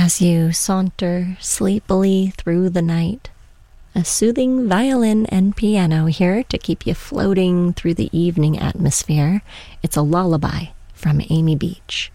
As you saunter sleepily through the night, a soothing violin and piano here to keep you floating through the evening atmosphere. It's a lullaby from Amy Beach.